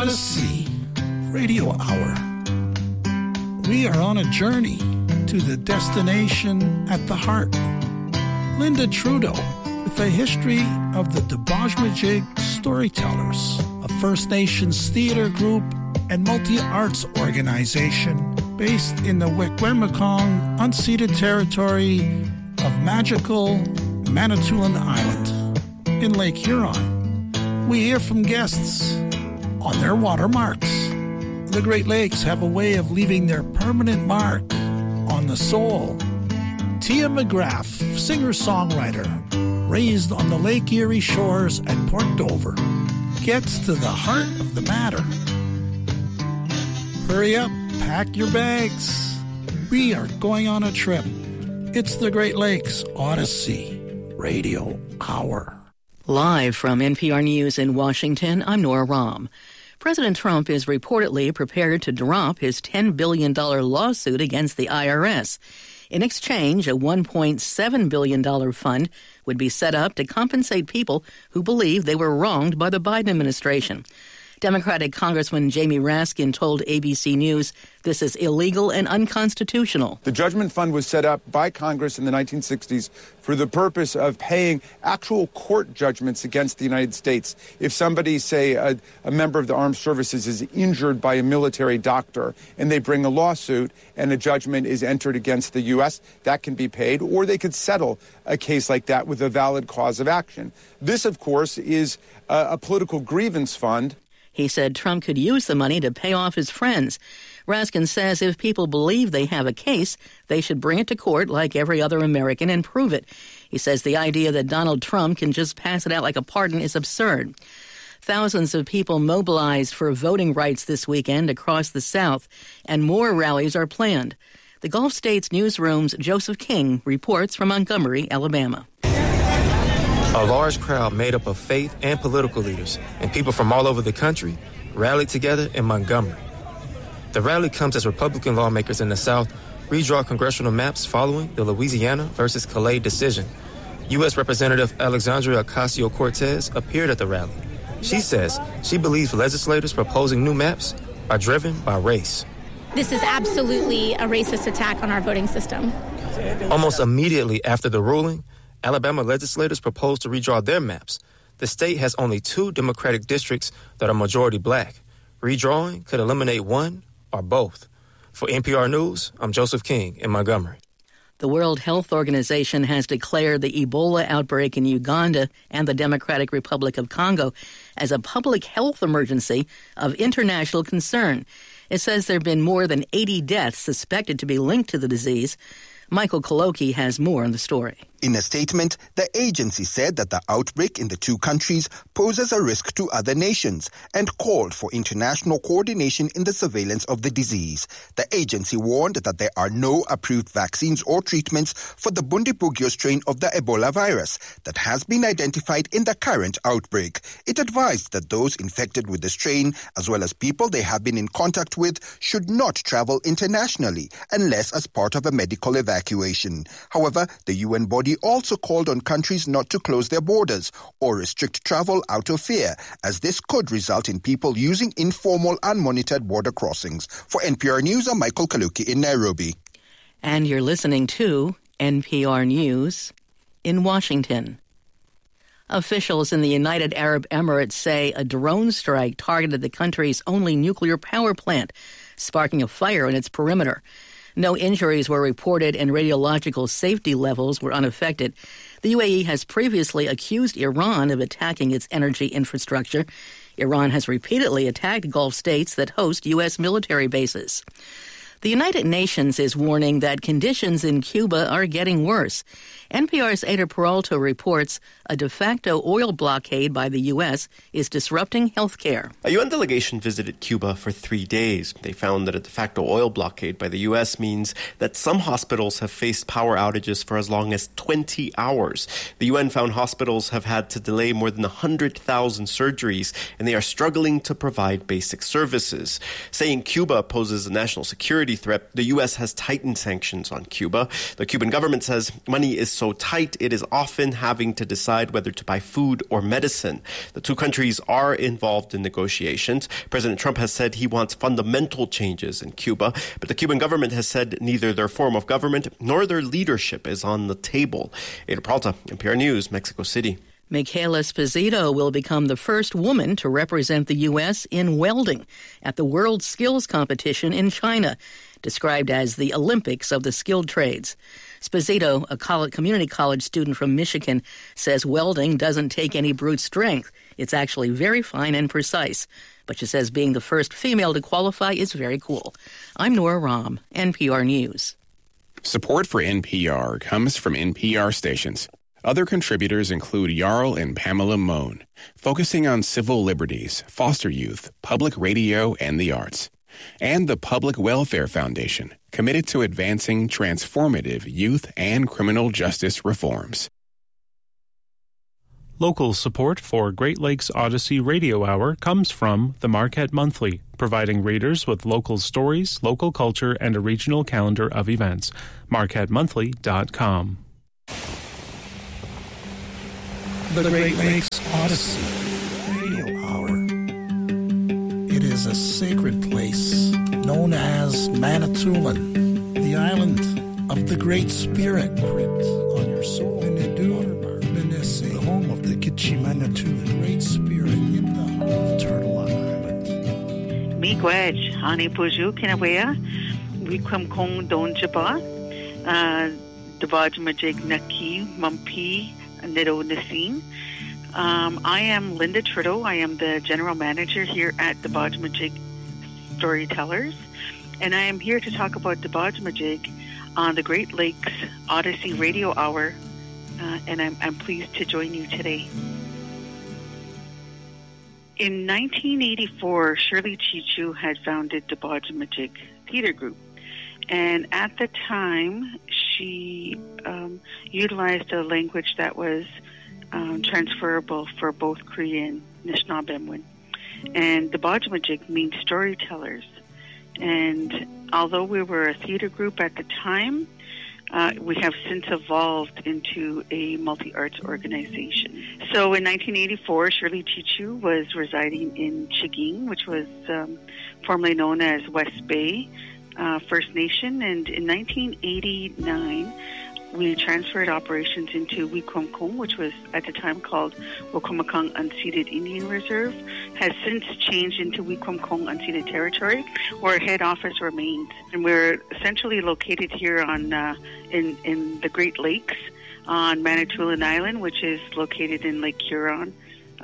Odyssey Radio Hour. We are on a journey to the destination at the heart. Linda Trudeau with a history of the Debojmajig Storytellers, a First Nations theater group and multi-arts organization based in the Wickwemicong unceded territory of magical Manitoulin Island in Lake Huron. We hear from guests on their watermarks. The Great Lakes have a way of leaving their permanent mark on the soul. Tia McGrath, singer-songwriter, raised on the Lake Erie shores at Port Dover, gets to the heart of the matter. Hurry up, pack your bags. We are going on a trip. It's the Great Lakes Odyssey Radio Hour. Live from NPR News in Washington, I'm Nora Rahm. President Trump is reportedly prepared to drop his $10 billion lawsuit against the IRS. In exchange, a $1.7 billion fund would be set up to compensate people who believe they were wronged by the Biden administration. Democratic Congressman Jamie Raskin told ABC News this is illegal and unconstitutional. The Judgment Fund was set up by Congress in the 1960s for the purpose of paying actual court judgments against the United States. If somebody, say, a member of the armed services is injured by a military doctor and they bring a lawsuit and a judgment is entered against the U.S., that can be paid, or they could settle a case like that with a valid cause of action. This, of course, is a political grievance fund. He said Trump could use the money to pay off his friends. Raskin says if people believe they have a case, they should bring it to court like every other American and prove it. He says the idea that Donald Trump can just pass it out like a pardon is absurd. Thousands of people mobilized for voting rights this weekend across the South, and more rallies are planned. The Gulf States Newsroom's Joseph King reports from Montgomery, Alabama. A large crowd made up of faith and political leaders and people from all over the country rallied together in Montgomery. The rally comes as Republican lawmakers in the South redraw congressional maps following the Louisiana versus Calais decision. U.S. Representative Alexandria Ocasio-Cortez appeared at the rally. She says she believes legislators proposing new maps are driven by race. This is absolutely a racist attack on our voting system. Almost immediately after the ruling, Alabama legislators proposed to redraw their maps. The state has only 2 Democratic districts that are majority black. Redrawing could eliminate one or both. For NPR News, I'm Joseph King in Montgomery. The World Health Organization has declared the Ebola outbreak in Uganda and the Democratic Republic of Congo as a public health emergency of international concern. It says there have been more than 80 deaths suspected to be linked to the disease. Michael Koloki has more on the story. In a statement, the agency said that the outbreak in the 2 countries poses a risk to other nations and called for international coordination in the surveillance of the disease. The agency warned that there are no approved vaccines or treatments for the Bundibugyo strain of the Ebola virus that has been identified in the current outbreak. It advised that those infected with the strain, as well as people they have been in contact with, should not travel internationally unless as part of a medical evacuation. However, the UN body also called on countries not to close their borders or restrict travel out of fear, as this could result in people using informal, unmonitored border crossings. For NPR News, I'm Michael Kaluki in Nairobi. And you're listening to NPR News in Washington. Officials in the United Arab Emirates say a drone strike targeted the country's only nuclear power plant, sparking a fire in its perimeter. No injuries were reported and radiological safety levels were unaffected. The UAE has previously accused Iran of attacking its energy infrastructure. Iran has repeatedly attacked Gulf states that host U.S. military bases. The United Nations is warning that conditions in Cuba are getting worse. NPR's Ada Peralta reports a de facto oil blockade by the U.S. is disrupting health care. A UN delegation visited Cuba for 3 days. They found that a de facto oil blockade by the U.S. means that some hospitals have faced power outages for as long as 20 hours. The UN found hospitals have had to delay more than 100,000 surgeries, and they are struggling to provide basic services. Saying Cuba poses a national security security threat, the U.S. has tightened sanctions on Cuba. The Cuban government says money is so tight, it is often having to decide whether to buy food or medicine. The two countries are involved in negotiations. President Trump has said he wants fundamental changes in Cuba, but the Cuban government has said neither their form of government nor their leadership is on the table. Ada Peralta, NPR News, Mexico City. Michaela Esposito will become the first woman to represent the U.S. in welding at the World Skills Competition in China, described as the Olympics of the skilled trades. Esposito, a community college student from Michigan, says welding doesn't take any brute strength. It's actually very fine and precise. But she says being the first female to qualify is very cool. I'm Nora Rahm, NPR News. Support for NPR comes from NPR stations. Other contributors include Jarl and Pamela Mohn, focusing on civil liberties, foster youth, public radio, and the arts. And the Public Welfare Foundation, committed to advancing transformative youth and criminal justice reforms. Local support for Great Lakes Odyssey Radio Hour comes from the Marquette Monthly, providing readers with local stories, local culture, and a regional calendar of events. MarquetteMonthly.com. The Great Lakes Odyssey Radio Hour. It is a sacred place known as Manitoulin, the island of the Great Spirit. Print on your soul. The home of the Gitche Manitou, the Great Spirit in the heart of Turtle Island. Miigwech, Hani Puju, Kinawea, Wikwam Kong Don Jaba, Dabaj Majig Naki, Mumpi, Nido Nassim. I am Linda Trudeau. I am the general manager here at Dabaj Majig Storytellers, and I am here to talk about Dabaj Majig on the Great Lakes Odyssey Radio Hour, and I'm pleased to join you today. In 1984, Shirley Chichu had founded Dabaj Majig Theater Group, and at the time, she utilized a language that was transferable for both Cree and Anishinaabe. And Dabaj Majig means storytellers. And although we were a theater group at the time, we have since evolved into a multi-arts organization. So in 1984, Shirley Chichu was residing in Chiging, which was formerly known as West Bay First Nation. And in 1989, we transferred operations into Wikwamkong, which was at the time called Wikwamkong Unceded Indian Reserve, has since changed into Wikwamkong Unceded Territory, where head office remains. And we're essentially located here on in the Great Lakes on Manitoulin Island, which is located in Lake Huron,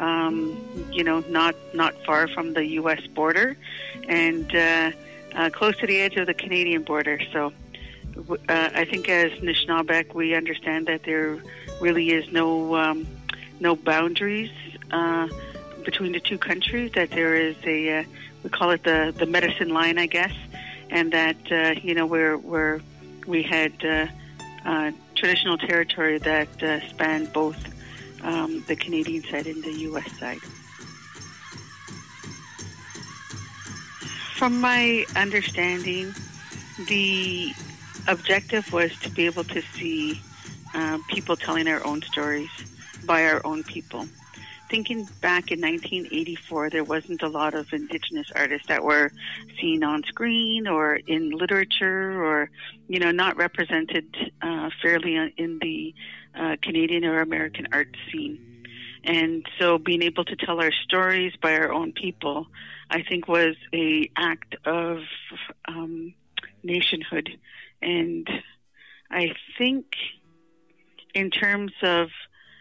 not far from the U.S. border and close to the edge of the Canadian border. So I think as Anishinaabe, we understand that there really is no boundaries between the two countries, that there is we call it the medicine line, I guess, and that, where we had traditional territory that spanned both the Canadian side and the U.S. side. From my understanding, the objective was to be able to see people telling our own stories by our own people. Thinking back in 1984, there wasn't a lot of Indigenous artists that were seen on screen or in literature or, not represented fairly in the Canadian or American art scene. And so being able to tell our stories by our own people, I think, was an act of nationhood. And I think in terms of,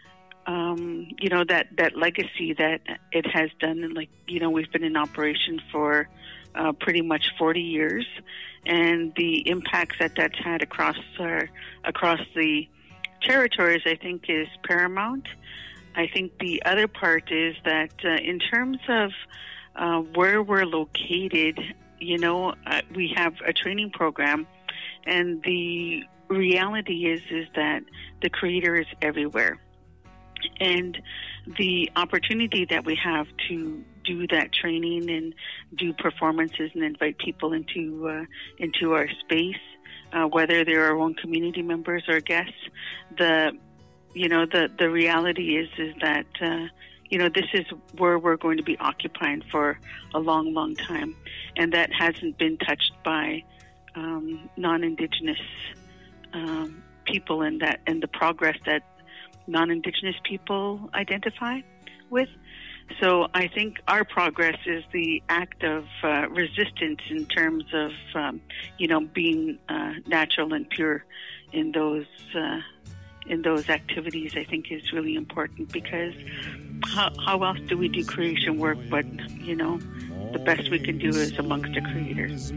that legacy that it has done, and we've been in operation for pretty much 40 years, and the impacts that that's had across the territories, I think, is paramount. I think the other part is that in terms of where we're located, we have a training program, and the reality is that the Creator is everywhere. And the opportunity that we have to do that training and do performances and invite people into our space, whether they're our own community members or guests. The reality is that this is where we're going to be occupying for a long, long time, and that hasn't been touched by non-Indigenous people, and the progress that non-Indigenous people identify with. So I think our progress is the act of resistance in terms of being natural and pure in those activities. I think is really important, because how else do we do creation work but the best we can do is amongst the creators.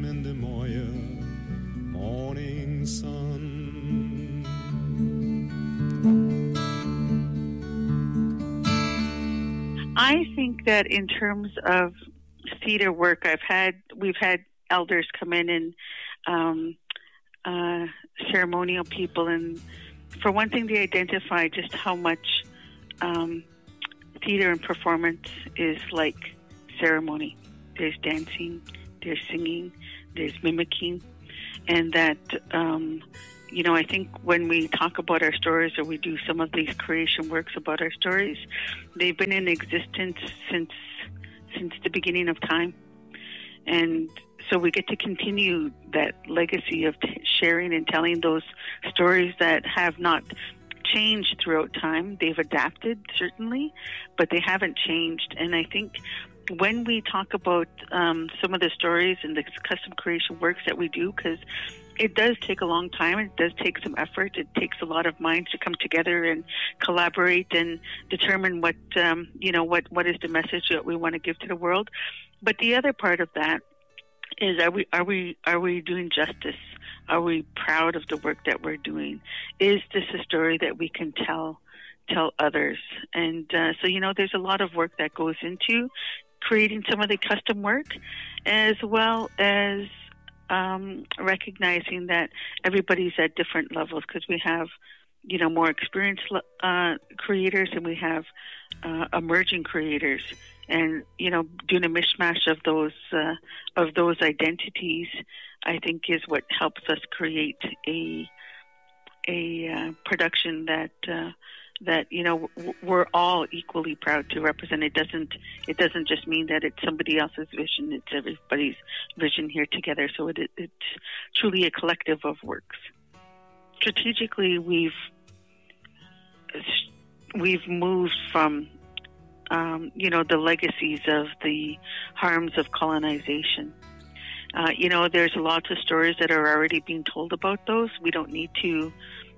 Morning sun. I think that in terms of theater work, we've had elders come in and ceremonial people, and for one thing, they identify just how much theater and performance is like ceremony. There's dancing, there's singing, there's mimicking, and that I think when we talk about our stories, or we do some of these creation works about our stories, they've been in existence since the beginning of time. And so we get to continue that legacy of sharing and telling those stories that have not changed throughout time. They've adapted, certainly, but they haven't changed. And I think when we talk about some of the stories and the custom creation works that we do, because it does take a long time, it does take some effort, it takes a lot of minds to come together and collaborate and determine what is the message that we want to give to the world. But the other part of that is, are we doing justice? Are we proud of the work that we're doing? Is this a story that we can tell others? And so there's a lot of work that goes into creating some of the custom work, as well as recognizing that everybody's at different levels, because we have more experienced creators, and we have emerging creators, and doing a mishmash of those identities, I think, is what helps us create a production that we're all equally proud to represent. It doesn't just mean that it's somebody else's vision; it's everybody's vision here together. So it's truly a collective of works. Strategically, we've moved from the legacies of the harms of colonization. There's lots of stories that are already being told about those. We don't need to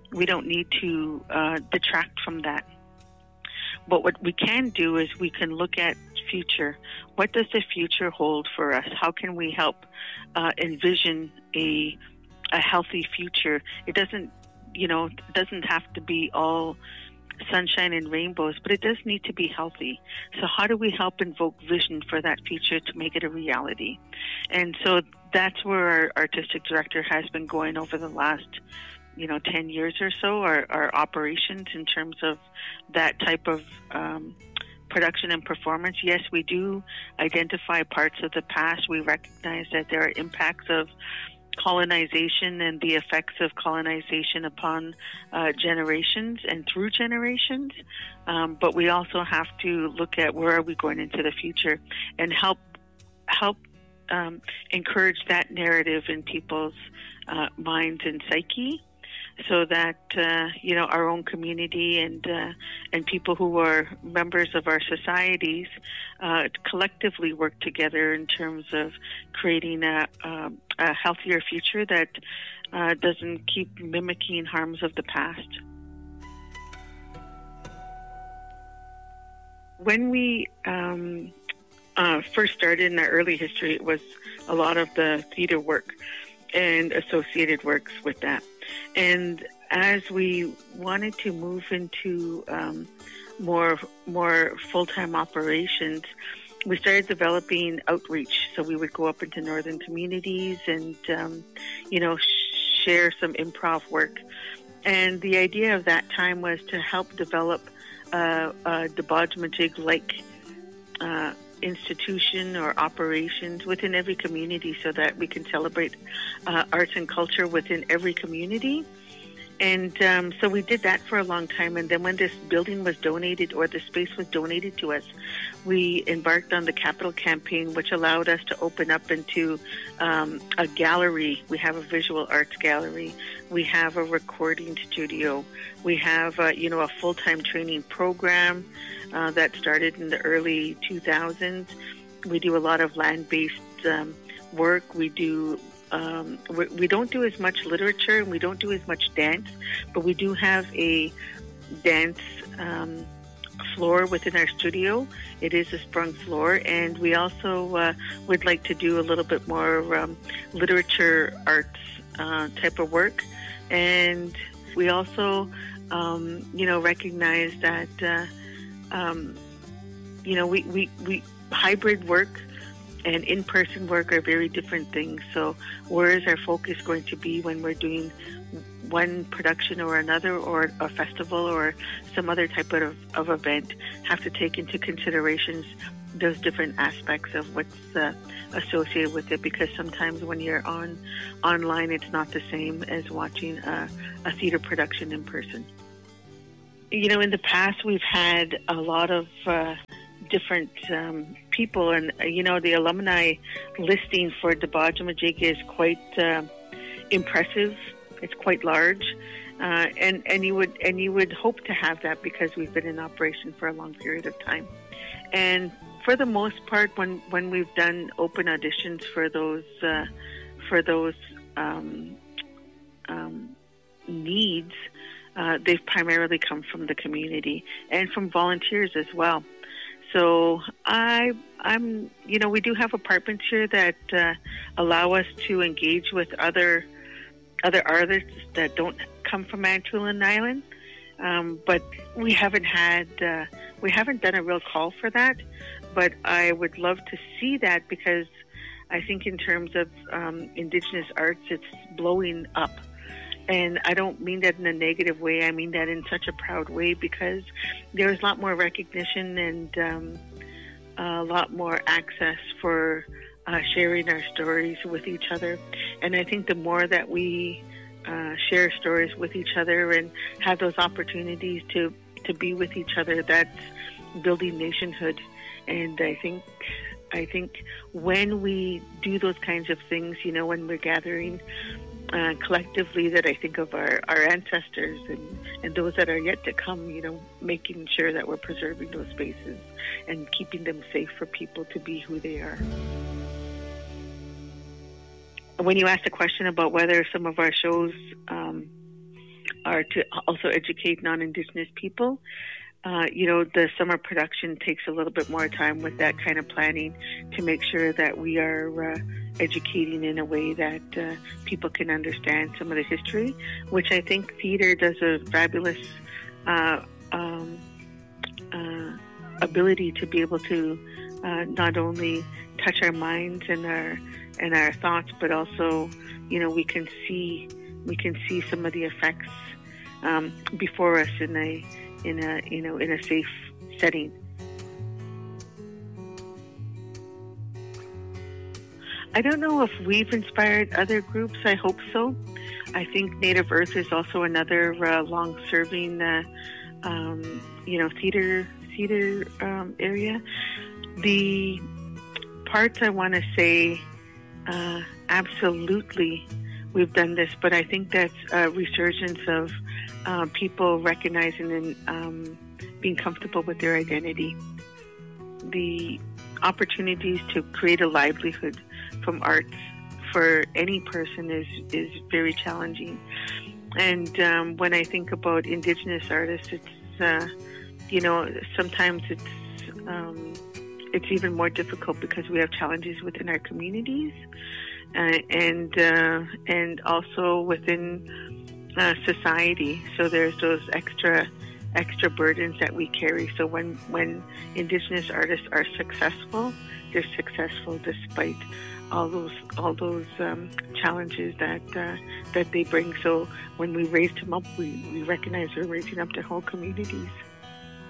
detract from that. But what we can do is we can look at future. What does the future hold for us? How can we help envision a healthy future? It doesn't have to be all sunshine and rainbows, but it does need to be healthy. So how do we help invoke vision for that future to make it a reality? And so that's where our artistic director has been going over the last 10 years or so, our operations in terms of that type of production and performance. Yes, we do identify parts of the past. We recognize that there are impacts of colonization and the effects of colonization upon generations and through generations. But we also have to look at where are we going into the future, and help encourage that narrative in people's minds and psyche, so that our own community and people who are members of our societies collectively work together in terms of creating a healthier future that doesn't keep mimicking harms of the past. When we first started in our early history, it was a lot of the theater work and associated works with that. And as we wanted to move into more full-time operations, we started developing outreach. So we would go up into northern communities and share some improv work. And the idea of that time was to help develop a Debaj Majig-like institution or operations within every community so that we can celebrate arts and culture within every community. And so we did that for a long time. And then when this building was donated, or the space was donated to us, we embarked on the Capital Campaign, which allowed us to open up into a gallery. We have a visual arts gallery. We have a recording studio. We have, a full-time training program that started in the early 2000s. We do a lot of land-based work. We do we don't do as much literature, and we don't do as much dance, but we do have a dance floor within our studio. It is a sprung floor, and we also would like to do a little bit more literature arts type of work. And we also, recognize that, we hybrid work and in-person work are very different things. So where is our focus going to be when we're doing one production or another, or a festival or some other type of event? Have to take into considerations those different aspects of what's associated with it, because sometimes when you're online, it's not the same as watching a theater production in person. In the past, we've had a lot of different people, and the alumni listing for Debojamajig is quite impressive. It's quite large, and you would hope to have that because we've been in operation for a long period of time. And for the most part, when we've done open auditions for those needs, they've primarily come from the community and from volunteers as well. So we do have apartments here that allow us to engage with other artists that don't come from Manitoulin Island, but we haven't done a real call for that. But I would love to see that, because I think in terms of Indigenous arts, it's blowing up. And I don't mean that in a negative way. I mean that in such a proud way, because there's a lot more recognition and a lot more access for sharing our stories with each other. And I think the more that we share stories with each other and have those opportunities to be with each other, that's building nationhood. And I think when we do those kinds of things, when we're gathering collectively, that I think of our ancestors and those that are yet to come, making sure that we're preserving those spaces and keeping them safe for people to be who they are. When you asked the question about whether some of our shows are to also educate non-Indigenous people, the summer production takes a little bit more time with that kind of planning to make sure that we are educating in a way that people can understand some of the history, which I think theater does a fabulous ability to be able to not only touch our minds and our thoughts, but also, we can see some of the effects before us in a safe setting. I don't know if we've inspired other groups. I hope so. I think Native Earth is also another long-serving, theater area. The parts I want to say, absolutely, we've done this, but I think that's a resurgence of people recognizing and being comfortable with their identity. The opportunities to create a livelihood from arts for any person is very challenging. And when I think about Indigenous artists, it's sometimes it's even more difficult because we have challenges within our communities and also within society. So there's those extra burdens that we carry. So when Indigenous artists are successful, they're successful despite all those challenges that they bring. So when we raise them up, we recognize we're raising up the whole communities.